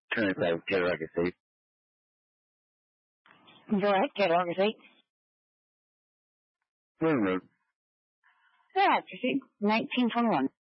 25 Cadillac Estate. Go ahead, Cadillac Estate. Ring road. Yeah, proceed. 1921.